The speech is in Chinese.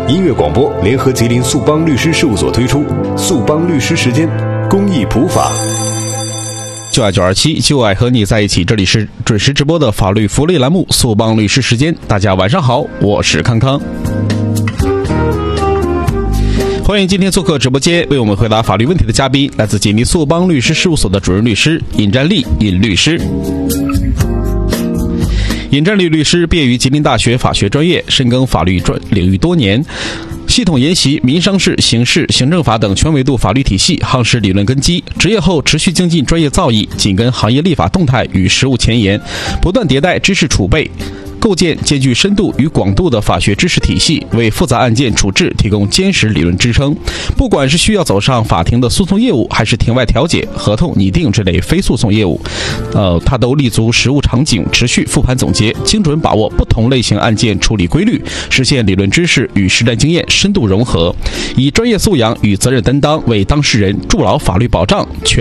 音乐广播联合吉林速邦律师事务所推出速邦律师时间公益普法。 就爱927，就爱和你在一起。这里是准时直播的法律福利栏目速邦律师时间。大家晚上好，我是康康。欢迎今天做客直播间为我们回答法律问题的嘉宾，来自吉林速邦律师事务所的主任律师尹占利尹律师。尹占利律师毕业于吉林大学法学专业，深耕法律领域多年，系统研习民商事、刑事、行政法等全维度法律体系，夯实理论根基。执业后持续精进专业造诣，紧跟行业立法动态与实务前沿，不断迭代知识储备，构建兼具深度与广度的法学知识体系，为复杂案件处置提供坚实理论支撑。不管是需要走上法庭的诉讼业务，还是庭外调解、合同拟定这类非诉讼业务，他都立足实务场景，持续复盘总结，精准把握不同类型案件处理规律，实现理论知识与实战经验深度融合，以专业素养与责任担当为当事人筑牢法律保障，全